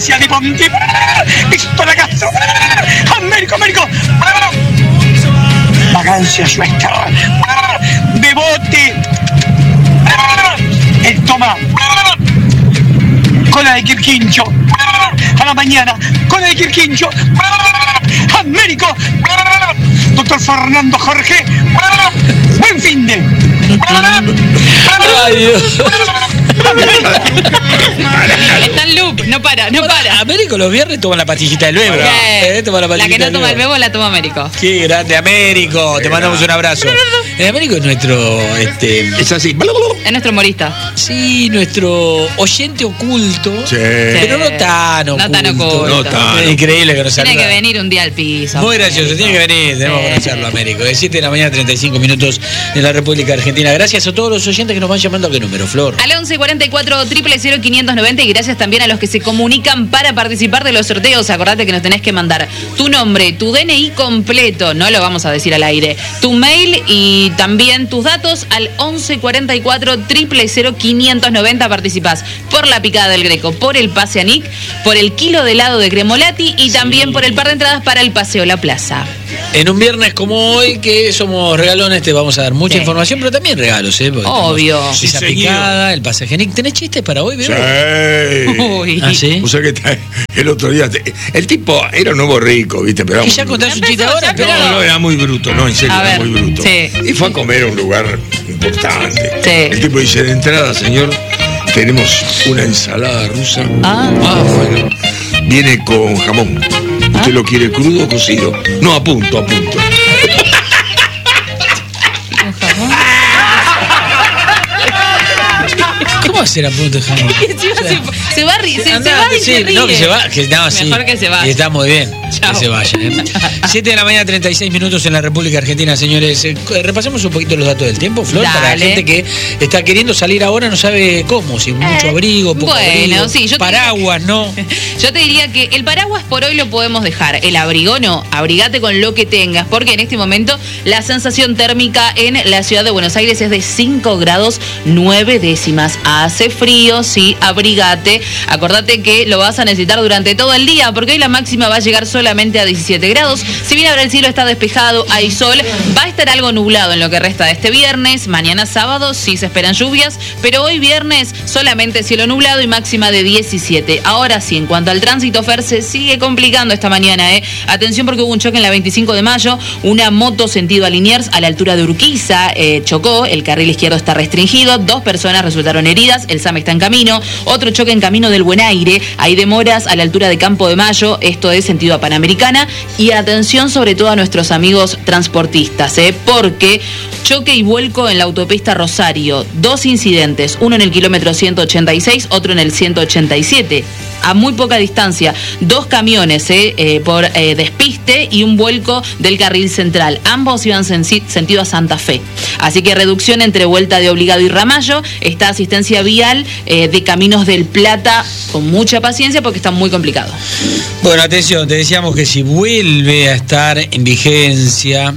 Vagancia di Ponti, pistola cazzo, Américo, Vagancia Schwecker, Bebotti, el Tomás, cola de Quirquincho, a la mañana, cola de Quirquincho, Américo, doctor Fernando Jorge, buen fin de. Ay, Dios. Está en loop, no para. Américo los viernes toma la pastillita del bebo. Toma la que no toma el bebo la toma Américo. Qué grande, Américo. Te mandamos un abrazo. Américo es nuestro. Es así. Es nuestro humorista. Sí, nuestro oyente oculto. Sí. Pero no tan oculto. No tan. Es increíble que nos saluda. Tiene que venir un día al piso. Muy gracioso, tiene que venir. Tenemos que conocerlo, Américo. De 7 de la mañana, 35 minutos en la República Argentina. Gracias a todos los oyentes que nos van llamando. ¿A qué número, Flor? Al 1144-000-590 y gracias también a los que se comunican para participar de los sorteos. Acordate que nos tenés que mandar tu nombre, tu DNI completo, no lo vamos a decir al aire, tu mail y también tus datos al 1144-000-590. Participás por la picada del Greco, por el pase a Nick, por el kilo de helado de Cremolati y también por el par de entradas para el Paseo La Plaza. En un viernes como hoy, que somos regalones, te vamos a dar mucha información, pero también regalos, Obvio. Esa picada, el pasaje Nick. ¿Tenés chistes para hoy, bebé? Sí. Uy. ¿Ah, sí? O sea que el otro día, el tipo era un nuevo rico, ¿viste? Pero ¿Y ya contás un chiste ahora? No, era muy bruto, no, en serio, era muy bruto. Sí. Y fue a comer a un lugar importante. Sí. El tipo dice, de entrada, señor, tenemos una ensalada rusa. Bueno, viene con jamón. ¿Usted lo quiere crudo o cocido? No, a punto. ¿Cómo hacer a punto de jamón? Se va y se ríe. No, que se va. Mejor que se vaya. Y está muy bien. Chao. Que se vayan. 7 de la mañana, 36 minutos en la República Argentina, señores. Repasemos un poquito los datos del tiempo, Flor, para la gente que está queriendo salir ahora, no sabe cómo, si mucho abrigo, poco abrigo, sí, paraguas, ¿no? Yo te diría que el paraguas por hoy lo podemos dejar. El abrigo no, abrigate con lo que tengas, porque en este momento la sensación térmica en la ciudad de Buenos Aires es de 5 grados 9 décimas. Hace frío, sí, abrigate. Acordate que lo vas a necesitar durante todo el día, porque hoy la máxima va a llegar solamente a 17 grados. Si bien ahora el cielo está despejado, hay sol, va a estar algo nublado en lo que resta de este viernes. Mañana sábado sí se esperan lluvias, pero hoy viernes solamente cielo nublado y máxima de 17. Ahora sí, en cuanto al tránsito, Fer, se sigue complicando esta mañana, Atención porque hubo un choque en la 25 de mayo, una moto sentido a Liniers a la altura de Urquiza chocó, el carril izquierdo está restringido, 2 personas resultaron heridas, el SAM está en camino. Otro choque en camino del Buen Aire, hay demoras a la altura de Campo de Mayo, esto es sentido a Panamericana. Y atención sobre todo a nuestros amigos transportistas, porque choque y vuelco en la autopista Rosario, 2 incidentes, uno en el kilómetro 186, otro en el 187. A muy poca distancia, 2 camiones por despiste y un vuelco del carril central. Ambos iban sentido a Santa Fe. Así que reducción entre vuelta de Obligado y Ramallo. Está asistencia vial de Caminos del Plata con mucha paciencia porque está muy complicado. Bueno, atención, te decíamos que si vuelve a estar en vigencia,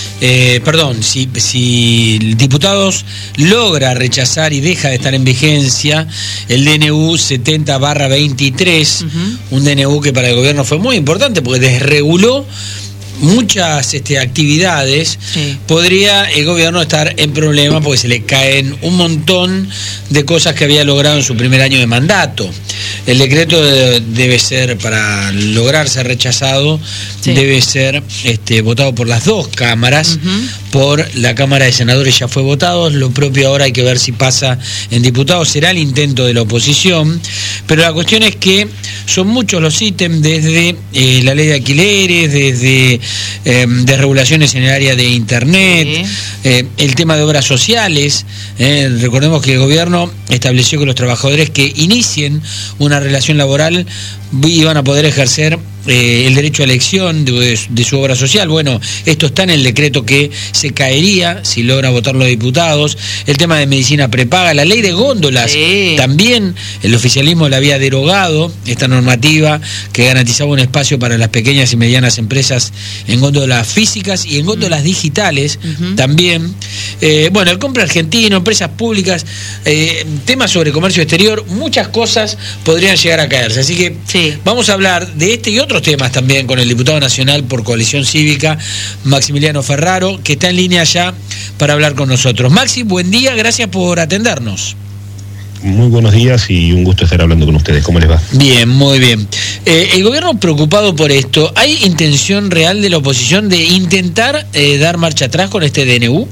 si diputados logra rechazar y deja de estar en vigencia el DNU 70/23, un DNU que para el gobierno fue muy importante porque desreguló muchas actividades, podría el gobierno estar en problemas porque se le caen un montón de cosas que había logrado en su primer año de mandato. El decreto debe ser, para lograr ser rechazado, debe ser votado por las 2 cámaras. Por la Cámara de Senadores ya fue votado, lo propio ahora hay que ver si pasa en diputados, será el intento de la oposición, pero la cuestión es que son muchos los ítems, desde la ley de alquileres, desde desregulaciones en el área de internet, el tema de obras sociales. Recordemos que el gobierno estableció que los trabajadores que inicien una relación laboral iban a poder ejercer el derecho a elección de su obra social. Bueno, esto está en el decreto que se caería si logra votar los diputados. El tema de medicina prepaga, la ley de góndolas, también el oficialismo la había derogado, esta normativa que garantizaba un espacio para las pequeñas y medianas empresas en góndolas físicas y en góndolas digitales también. Bueno, el compra argentino, empresas públicas, temas sobre comercio exterior, muchas cosas podrían llegar a caerse. Así que vamos a hablar de este y otros temas también con el diputado nacional por Coalición Cívica, Maximiliano Ferraro, que está en línea ya para hablar con nosotros. Maxi, buen día, gracias por atendernos. Muy buenos días y un gusto estar hablando con ustedes. ¿Cómo les va? Bien, muy bien. El gobierno preocupado por esto, ¿hay intención real de la oposición de intentar dar marcha atrás con este DNU?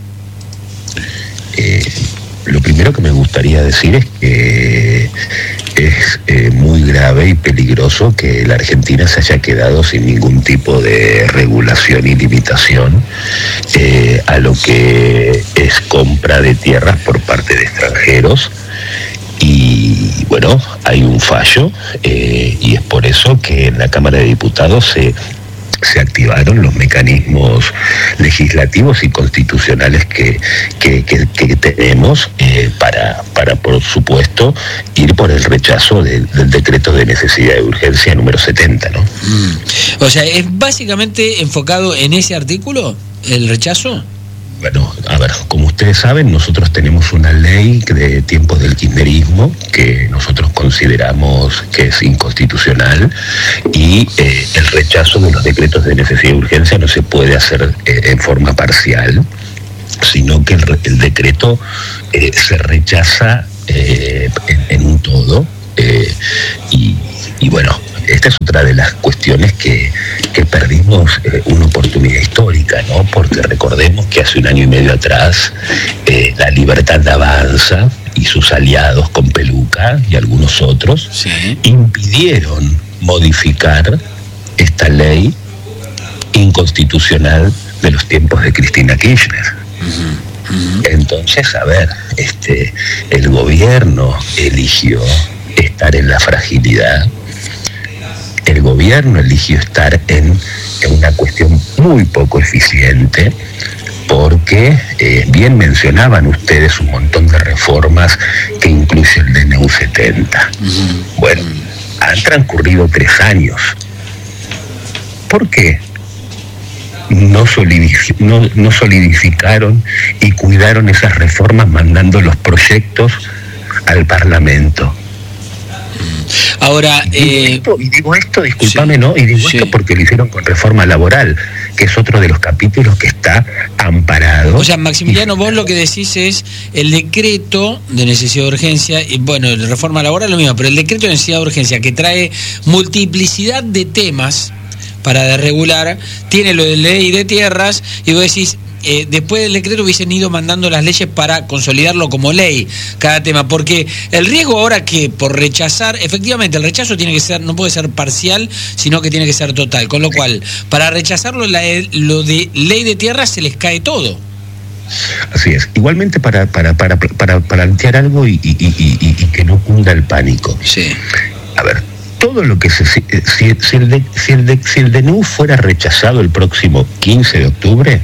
Lo primero que me gustaría decir es que es muy grave y peligroso que la Argentina se haya quedado sin ningún tipo de regulación y limitación a lo que es compra de tierras por parte de extranjeros. Y bueno, hay un fallo y es por eso que en la Cámara de Diputados se activaron los mecanismos legislativos y constitucionales que tenemos para, por supuesto, ir por el rechazo del decreto de necesidad de urgencia número 70, ¿no? O sea, ¿es básicamente enfocado en ese artículo, el rechazo? Bueno, a ver, como ustedes saben, nosotros tenemos una ley de tiempos del kirchnerismo que nosotros consideramos que es inconstitucional y el rechazo de los decretos de necesidad y urgencia no se puede hacer en forma parcial, sino que el decreto se rechaza en un todo y bueno, esta es otra de las cuestiones que perdimos una oportunidad histórica, ¿no? Porque recordemos que hace 1 año y medio atrás la Libertad Avanza y sus aliados con Peluca y algunos otros impidieron modificar esta ley inconstitucional de los tiempos de Cristina Kirchner. Entonces, a ver, el gobierno eligió estar en la fragilidad. El gobierno eligió estar en una cuestión muy poco eficiente porque bien mencionaban ustedes un montón de reformas que incluye el DNU 70. Bueno, han transcurrido 3 años. ¿Por qué no solidificaron y cuidaron esas reformas mandando los proyectos al Parlamento? Ahora, y digo esto, discúlpame, ¿no? Y digo esto porque lo hicieron con reforma laboral, que es otro de los capítulos que está amparado. O sea, Maximiliano, vos lo que decís es el decreto de necesidad de urgencia, y bueno, la reforma laboral es lo mismo, pero el decreto de necesidad de urgencia que trae multiplicidad de temas para regular, tiene lo de ley de tierras, y vos decís, después del decreto hubiesen ido mandando las leyes para consolidarlo como ley, cada tema, porque el riesgo ahora que por rechazar, efectivamente el rechazo tiene que ser, no puede ser parcial, sino que tiene que ser total, con lo cual, para rechazarlo lo de ley de tierra se les cae todo. Así es. Igualmente para plantear algo y que no cunda el pánico. A ver, todo lo que si el DNU fuera rechazado el próximo 15 de octubre,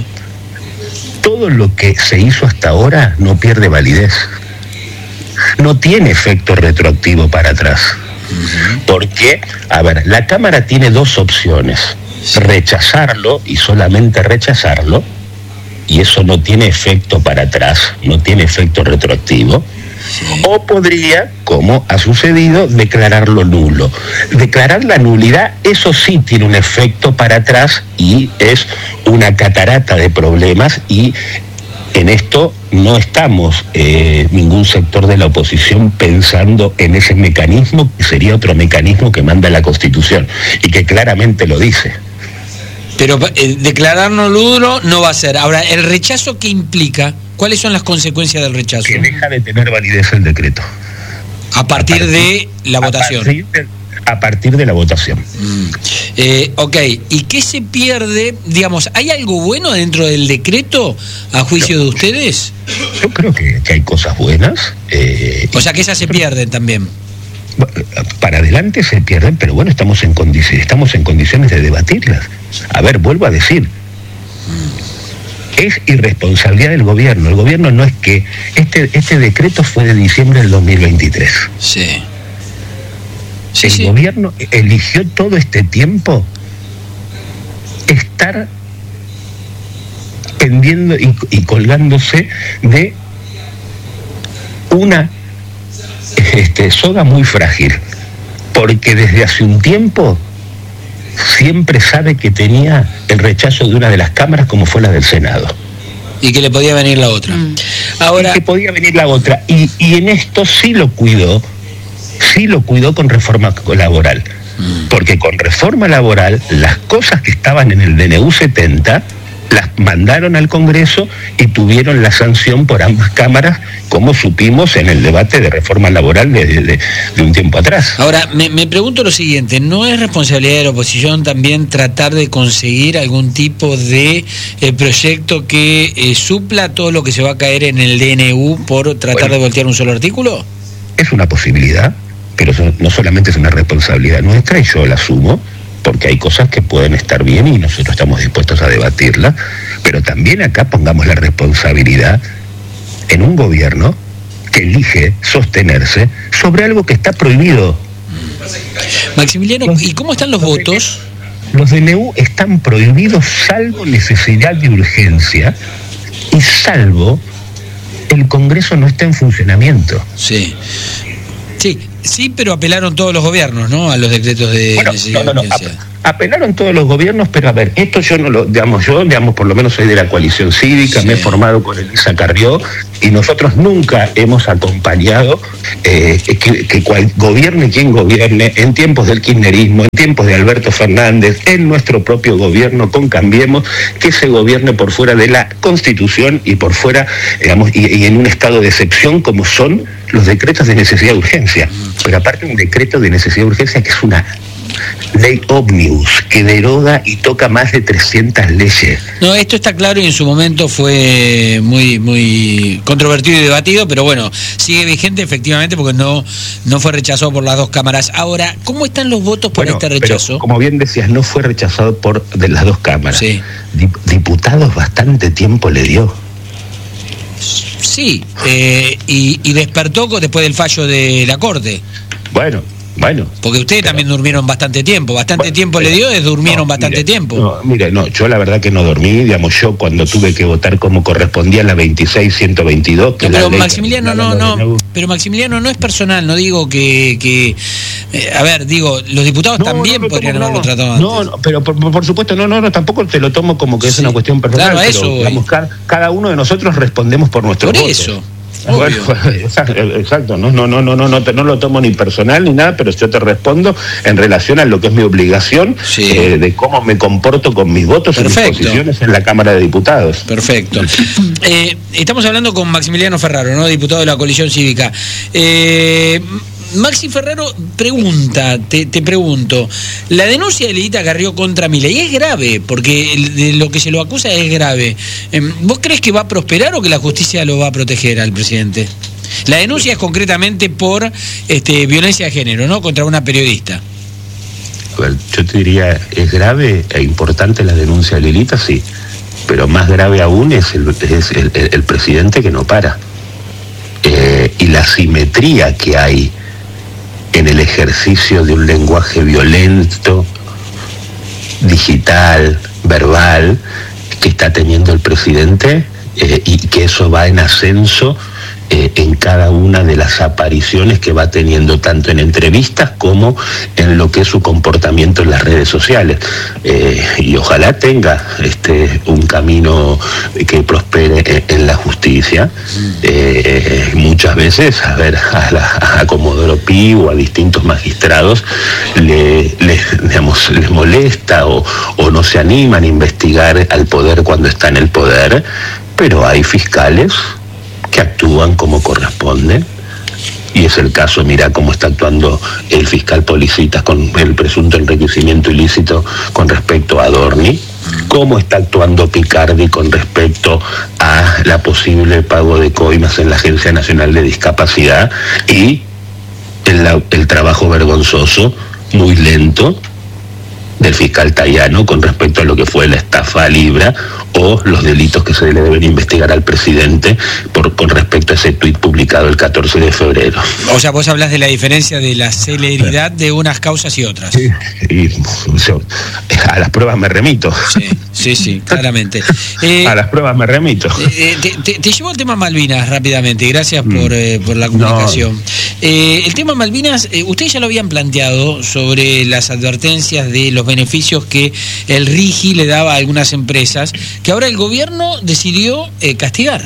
todo lo que se hizo hasta ahora no pierde validez. No tiene efecto retroactivo para atrás. Porque, a ver, la Cámara tiene 2 opciones. Rechazarlo y solamente rechazarlo, y eso no tiene efecto para atrás, no tiene efecto retroactivo. O podría, como ha sucedido, declararlo nulo. Declarar la nulidad, eso sí tiene un efecto para atrás y es una catarata de problemas, y en esto no estamos ningún sector de la oposición pensando en ese mecanismo, que sería otro mecanismo que manda la Constitución y que claramente lo dice. Pero declararlo nulo no va a ser. Ahora, ¿el rechazo qué implica? ¿Cuáles son las consecuencias del rechazo? Que deja de tener validez el decreto. A partir de la votación. A partir de la votación. Ok, ¿y qué se pierde? Digamos, ¿hay algo bueno dentro del decreto a juicio de ustedes? Yo creo que hay cosas buenas. O sea, que esas se pierden también. para adelante se pierden, pero bueno, estamos en condiciones de debatirlas. A ver, vuelvo a decir, es irresponsabilidad del gobierno. El gobierno no es que... Este decreto fue de diciembre del 2023. Sí. El gobierno eligió todo este tiempo estar pendiendo y colgándose de una soga muy frágil, porque desde hace un tiempo siempre sabe que tenía el rechazo de una de las cámaras, como fue la del Senado. Y que le podía venir la otra. Ahora... Y que podía venir la otra. Y en esto sí lo cuidó con reforma laboral. Porque con reforma laboral, las cosas que estaban en el DNU 70 las mandaron al Congreso y tuvieron la sanción por ambas cámaras, como supimos en el debate de reforma laboral de un tiempo atrás. Ahora, me pregunto lo siguiente, ¿no es responsabilidad de la oposición también tratar de conseguir algún tipo de proyecto que supla todo lo que se va a caer en el DNU por tratar de voltear un solo artículo? Es una posibilidad, pero no solamente es una responsabilidad nuestra, y yo la asumo, porque hay cosas que pueden estar bien y nosotros estamos dispuestos a debatirlas, pero también acá pongamos la responsabilidad en un gobierno que elige sostenerse sobre algo que está prohibido. Maximiliano, ¿y cómo están los votos? Los DNU están prohibidos salvo necesidad de urgencia y salvo el Congreso no está en funcionamiento. Sí. Sí, pero apelaron todos los gobiernos, ¿no? A los decretos de necesidad de urgencia. Apelaron todos los gobiernos, pero a ver, esto yo no lo, digamos, por lo menos soy de la coalición cívica, me he formado con Elisa Carrió, y nosotros nunca hemos acompañado que gobierne quien gobierne, en tiempos del kirchnerismo, en tiempos de Alberto Fernández, en nuestro propio gobierno con Cambiemos, que se gobierne por fuera de la Constitución y por fuera, digamos, y en un estado de excepción como son los decretos de necesidad de urgencia. Pero aparte un decreto de necesidad de urgencia que es una ley ómnibus que deroga y toca más de 300 leyes. No, esto está claro y en su momento fue muy controvertido y debatido, pero bueno, sigue vigente efectivamente porque no fue rechazado por las dos cámaras. Ahora, ¿cómo están los votos por este rechazo? Pero, como bien decías, no fue rechazado de las dos cámaras. Sí. Diputados bastante tiempo le dio. Sí, y despertó después del fallo de la Corte. Bueno. Porque ustedes también durmieron bastante tiempo. Tiempo le dio, durmieron bastante tiempo. Yo la verdad que no dormí, digamos, yo cuando tuve que votar como correspondía a la 26-122. Pero Maximiliano pero Maximiliano no es personal, no digo que a ver, digo, los diputados también podrían haberlo tratado antes. No, pero por supuesto, tampoco te lo tomo como que es una cuestión personal. Claro, pero, digamos, cada uno de nosotros respondemos por nuestros votos. Eso. Bueno, exacto, no lo tomo ni personal ni nada, pero yo te respondo en relación a lo que es mi obligación, de cómo me comporto con mis votos y mis posiciones en la Cámara de Diputados. Perfecto. Estamos hablando con Maximiliano Ferraro, ¿no? Diputado de la Coalición Cívica. Maxi Ferraro pregunta, te pregunto, la denuncia de Lilita Carrió contra Milei es grave, porque de lo que se lo acusa es grave. ¿Vos crees que va a prosperar o que la justicia lo va a proteger al presidente? La denuncia es concretamente por violencia de género, ¿no? Contra una periodista. A ver, yo te diría, ¿es grave e importante la denuncia de Lilita? Sí, pero más grave aún es el presidente que no para. Y la simetría que hay en el ejercicio de un lenguaje violento, digital, verbal, que está teniendo el presidente, y que eso va en ascenso en cada una de las apariciones que va teniendo, tanto en entrevistas como en lo que es su comportamiento en las redes sociales. Y ojalá tenga un camino que prospere en la justicia. Muchas veces, a Comodoro Pi o a distintos magistrados les molesta o no se animan a investigar al poder cuando está en el poder, pero hay fiscales que actúan como corresponde, y es el caso, mirá cómo está actuando el fiscal Policitas con el presunto enriquecimiento ilícito con respecto a Adorni, cómo está actuando Picardi con respecto a la posible pago de coimas en la Agencia Nacional de Discapacidad, y el trabajo vergonzoso, muy lento, del fiscal Tayano con respecto a lo que fue la estafa a Libra o los delitos que se le deben investigar al presidente con respecto a ese tuit publicado el 14 de febrero. O sea, vos hablas de la diferencia de la celeridad de unas causas y otras. Sí, a las pruebas me remito. Sí, claramente. A las pruebas me remito. Te llevo al tema Malvinas rápidamente, gracias por la comunicación. El tema Malvinas, ustedes ya lo habían planteado sobre las advertencias de los beneficios que el RIGI le daba a algunas empresas, que ahora el gobierno decidió castigar.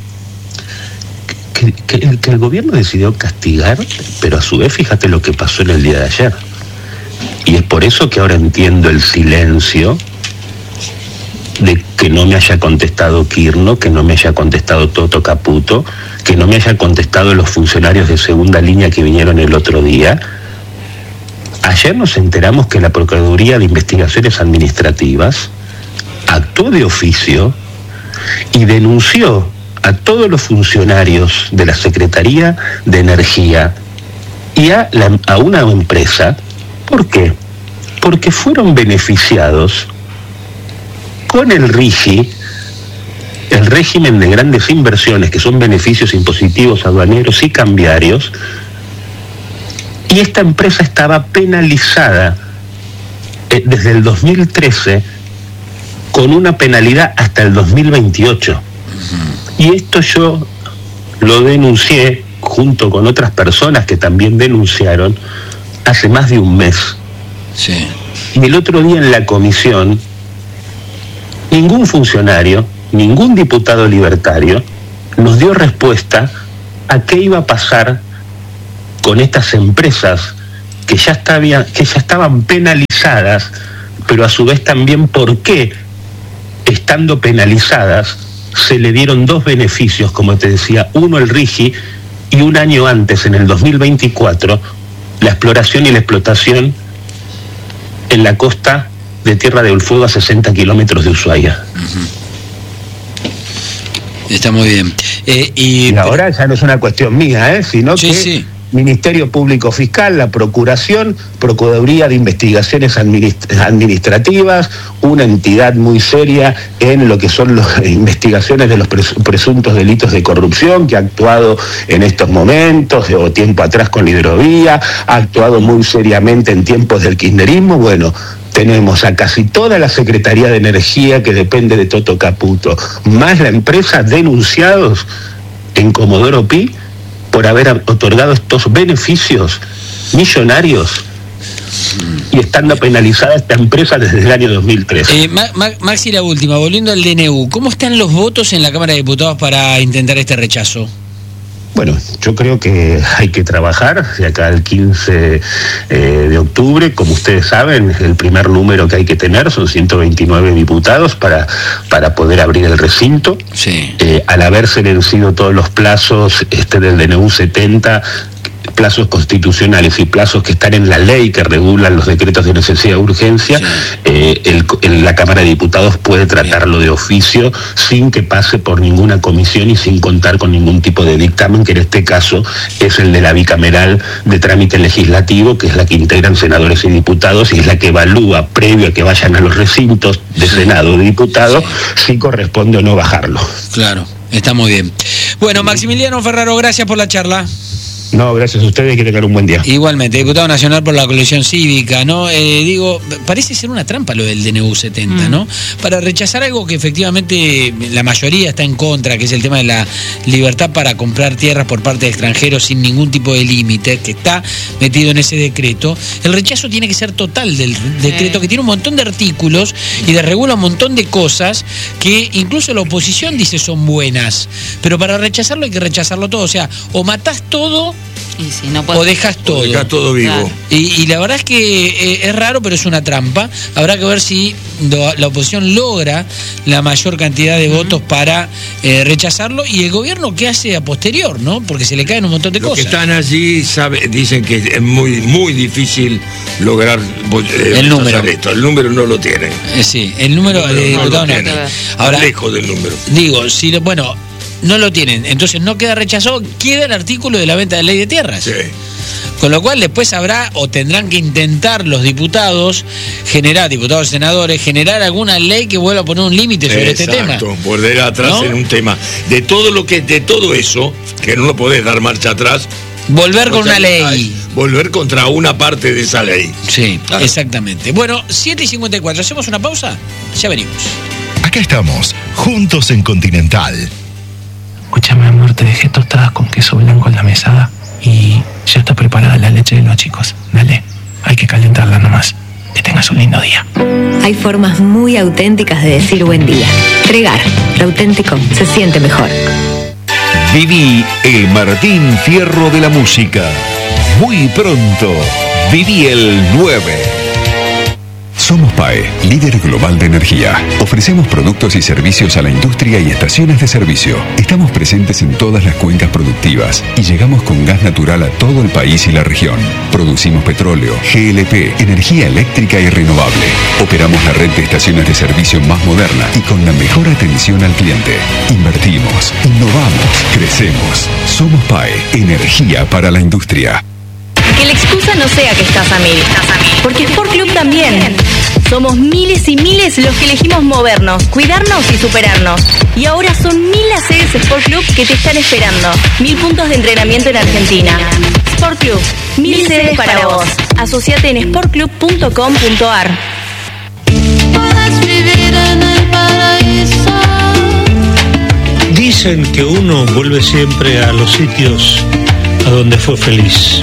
Que el gobierno decidió castigar, pero a su vez fíjate lo que pasó en el día de ayer. Y es por eso que ahora entiendo el silencio de que no me haya contestado Kirno, que no me haya contestado Toto Caputo, que no me haya contestado los funcionarios de segunda línea que vinieron el otro día. Ayer nos enteramos que la Procuraduría de Investigaciones Administrativas actuó de oficio y denunció a todos los funcionarios de la Secretaría de Energía y a una empresa. ¿Por qué? Porque fueron beneficiados con el RIGI, el régimen de grandes inversiones, que son beneficios impositivos aduaneros y cambiarios, y esta empresa estaba penalizada desde el 2013 con una penalidad hasta el 2028. Y esto yo lo denuncié junto con otras personas que también denunciaron hace más de un mes. Sí. Y el otro día en la comisión, ningún funcionario, ningún diputado libertario nos dio respuesta a qué iba a pasar con estas empresas que ya estaban penalizadas, pero a su vez también por qué, estando penalizadas, se le dieron dos beneficios, como te decía, uno el RIGI y un año antes, en el 2024, la exploración y la explotación en la costa de Tierra del Fuego a 60 kilómetros de Ushuaia. Está muy bien. Y ahora ya no es una cuestión mía, sino que sí. Ministerio Público Fiscal, la Procuración, Procuraduría de Investigaciones Administrativas, una entidad muy seria en lo que son las investigaciones de los presuntos delitos de corrupción, que ha actuado en estos momentos o tiempo atrás con la hidrovía, ha actuado muy seriamente en tiempos del kirchnerismo. Bueno, tenemos a casi toda la Secretaría de Energía, que depende de Toto Caputo, más la empresa, denunciados en Comodoro Pi por haber otorgado estos beneficios millonarios y estando penalizada esta empresa desde el año 2013. Maxi, la última, volviendo al DNU, ¿cómo están los votos en la Cámara de Diputados para intentar este rechazo? Bueno, yo creo que hay que trabajar de acá al 15 de octubre. Como ustedes saben, el primer número que hay que tener son 129 diputados para poder abrir el recinto. Sí. Al haberse vencido todos los plazos del DNU 70, plazos constitucionales y plazos que están en la ley que regulan los decretos de necesidad de urgencia, la Cámara de Diputados puede tratarlo de oficio sin que pase por ninguna comisión y sin contar con ningún tipo de dictamen, que en este caso es el de la bicameral de trámite legislativo, que es la que integran senadores y diputados y es la que evalúa, previo a que vayan a los recintos de Senado o de diputados, si corresponde o no bajarlo. Claro, está muy bien. Bueno, Maximiliano Ferraro, gracias por la charla. No, gracias a ustedes y que tengan un buen día. Igualmente, diputado nacional por la coalición cívica, ¿no? Parece ser una trampa lo del DNU 70, ¿no? Para rechazar algo que efectivamente la mayoría está en contra, que es el tema de la libertad para comprar tierras por parte de extranjeros sin ningún tipo de límite, que está metido en ese decreto. El rechazo tiene que ser total del decreto, que tiene un montón de artículos y regula un montón de cosas que incluso la oposición dice son buenas, pero para rechazarlo hay que rechazarlo todo, o sea, o matás todo y si no puedes, o dejas todo. O dejas todo vivo. Claro. Y la verdad es que es raro, pero es una trampa. Habrá que ver si la oposición logra la mayor cantidad de votos para rechazarlo, y el gobierno qué hace a posterior, ¿no? Porque se le caen un montón de cosas. Los que están allí dicen que es muy, muy difícil lograr el número. Esto. El número no lo tienen. Sí, el número de diputados no. Ahora, lejos del número. Digo, no lo tienen, entonces no queda rechazado, queda el artículo de la venta de ley de tierras. Sí. Con lo cual después habrá o tendrán que intentar los diputados y senadores, generar alguna ley que vuelva a poner un límite sobre este tema. Exacto, volver atrás, ¿no?, en un tema. De todo eso, que no lo podés dar marcha atrás. Volver con una ley. Volver contra una parte de esa ley. Sí, claro. Exactamente. Bueno, 7:54. ¿Hacemos una pausa? Ya venimos. Acá estamos, juntos en Continental. Escúchame, amor, te dejé tostadas con queso blanco en la mesada y ya está preparada la leche de los chicos. Dale, hay que calentarla nomás. Que tengas un lindo día. Hay formas muy auténticas de decir buen día. Regar, lo auténtico se siente mejor. Viví el Martín Fierro de la música. Muy pronto, viví el 9. Somos PAE, líder global de energía. Ofrecemos productos y servicios a la industria y estaciones de servicio. Estamos presentes en todas las cuencas productivas y llegamos con gas natural a todo el país y la región. Producimos petróleo, GLP, energía eléctrica y renovable. Operamos la red de estaciones de servicio más moderna y con la mejor atención al cliente. Invertimos, innovamos, crecemos. Somos PAE, energía para la industria. Que la excusa no sea que estás a 1000, porque Sport Club también. Somos miles y miles los que elegimos movernos, cuidarnos y superarnos. Y ahora son 1000 las sedes Sport Club que te están esperando. 1000 puntos de entrenamiento en Argentina. Sport Club, 1000 sedes para vos. Asociate en sportclub.com.ar. Dicen que uno vuelve siempre a los sitios a donde fue feliz.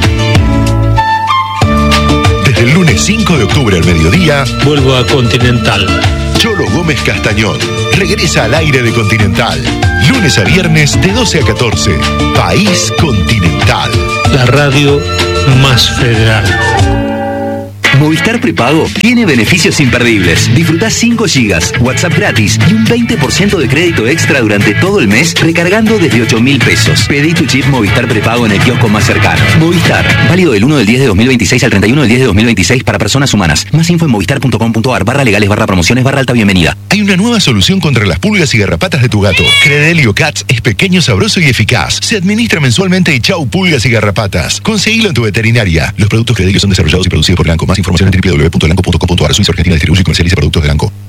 Desde el lunes 5 de octubre al mediodía, vuelvo a Continental. Cholo Gómez Castañón regresa al aire de Continental. Lunes a viernes de 12 a 14. País Continental. La radio más federal. Movistar Prepago tiene beneficios imperdibles. Disfrutá 5 GB, WhatsApp gratis y un 20% de crédito extra durante todo el mes recargando desde 8.000 pesos. Pedí tu chip Movistar Prepago en el kiosco más cercano. Movistar, válido del 1 del 10 de 2026 al 31 del 10 de 2026 para personas humanas. Más info en movistar.com.ar/legales/promociones/alta bienvenida. Hay una nueva solución contra las pulgas y garrapatas de tu gato. Credelio Cats es pequeño, sabroso y eficaz. Se administra mensualmente y chau pulgas y garrapatas. Conseguilo en tu veterinaria. Los productos Credelio son desarrollados y producidos por Blanco. Más información en www.blanco.com.ar. Suiza Argentina distribuye y comercializa productos de Blanco.